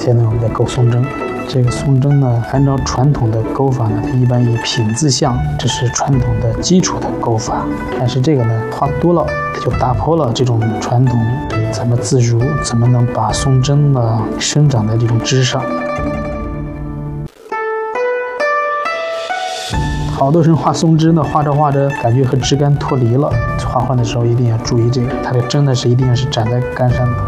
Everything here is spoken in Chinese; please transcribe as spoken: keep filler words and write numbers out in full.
现在我们在钩松针，这个松针呢，按照传统的钩法呢，它一般以品字项，这是传统的基础的钩法。但是这个呢，画多了，它就打破了这种传统，怎么自如，怎么能把松针呢生长在这种枝上。好多人画松枝呢，画着画着感觉和枝干脱离了，画画的时候一定要注意这个，它的针呢是一定是长在杆上的。